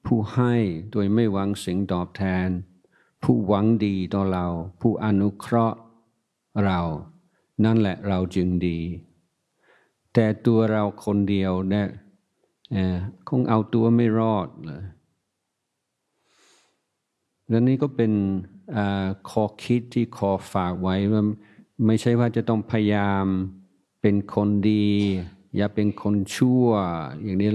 ผู้ให้โดยไม่หวังสิ่งตอบแทนผู้หวังดีต่อเราผู้อนุเคราะห์เรานั่นแหละเราจึงดีแต่ตัวเราคนเดียวเนี่ยคงเอาตัวไม่รอดเลยและนี่ก็เป็นข้อคิดที่ขอฝากไว้ว่าไม่ใช่ว่าจะต้องพยายามเป็นคนดีอย่าเป็นคนชั่วอย่างนี้